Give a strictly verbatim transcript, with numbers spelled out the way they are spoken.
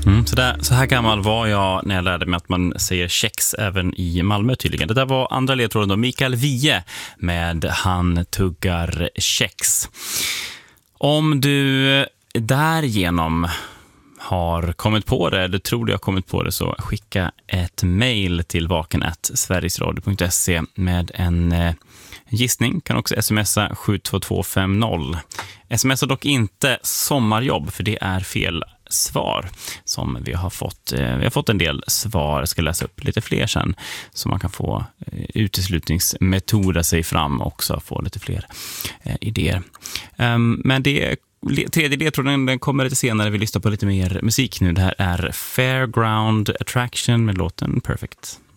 Mm, så, där, så här gammal var jag när jag lärde mig att man säger kex även i Malmö tydligen. Det där var andra ledtråden då, Mikael Wiehe med Han tuggar kex. Om du därigenom har kommit på det, eller tror du har kommit på det, så skicka ett mejl till vaken at sverigesradio punkt se med en eh, gissning. Kan också smsa sju två två fem noll. Smsa dock inte sommarjobb, för det är fel svar som vi har fått. Eh, vi har fått en del svar. Jag ska läsa upp lite fler sen så man kan få eh, uteslutningsmetoder sig fram också, få lite fler eh, idéer. Um, men det tredje ledtråden, den kommer lite senare. Vi lyssnar på lite mer musik nu. Det här är Fairground Attraction med låten Perfect.